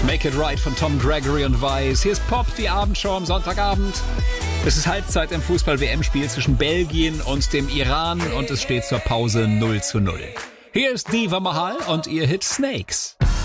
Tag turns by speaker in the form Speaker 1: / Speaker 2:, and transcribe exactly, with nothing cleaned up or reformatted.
Speaker 1: Make It Right von Tom Gregory und Weiss. Hier ist Pop, die Abendshow am Sonntagabend. Es ist Halbzeit im Fußball-W M-Spiel zwischen Belgien und dem Iran und es steht zur Pause null zu null. Hier ist Diva Mahal und ihr Hit Snakes.